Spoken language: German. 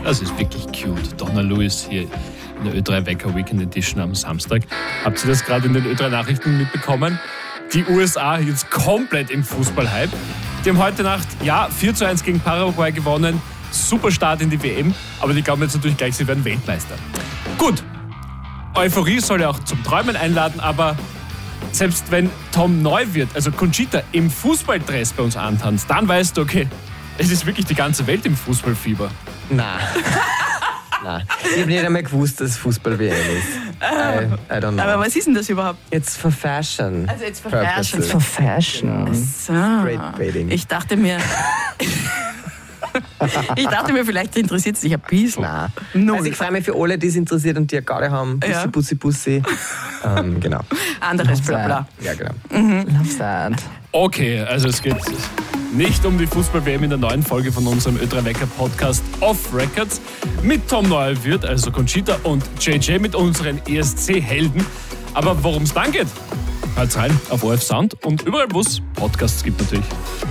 Das ist wirklich cute. Donna Lewis hier in der Ö3 Wecker Weekend Edition am Samstag. Habt ihr das gerade in den Ö3 Nachrichten mitbekommen? Die USA jetzt komplett im Fußballhype. Die haben heute Nacht, 4:1 gegen Paraguay gewonnen. Super Start in die WM, aber die glauben jetzt natürlich gleich, sie werden Weltmeister. Gut, Euphorie soll ja auch zum Träumen einladen, aber selbst wenn Tom Neuwirth, also Conchita, im Fußballdress bei uns antanzt, dann weißt du, okay, es ist wirklich die ganze Welt im Fußballfieber. Nein. Nein. Ich habe nicht einmal gewusst, dass Fußball-WM ist. I don't know. Aber was ist denn das überhaupt? It's for fashion. Also it's for fashion. Purposes. For Fashion. So. Great Ich dachte mir, vielleicht interessiert es dich ein bisschen. Nein. Null. Also ich freue mich für alle, die es interessiert und die eine Garde haben. Bussi, Ja. Bussi, Bussi. Genau. Anderes Blabla. Ja, genau. Love that. Okay, also es geht nicht um die Fußball-WM in der neuen Folge von unserem Ö3 Wecker Podcast Off Records mit Tom Neuwirth, also Conchita, und JJ mit unseren ESC-Helden. Aber worum es dann geht, hört's rein auf ORF Sound und überall, wo es Podcasts gibt natürlich.